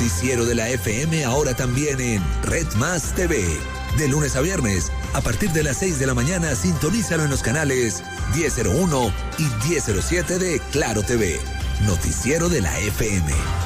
Noticiero de la FM ahora también en Red Más TV. De lunes a viernes, a partir de las 6 de la mañana, sintonízalo en los canales 1001 y 1007 de Claro TV. Noticiero de la FM.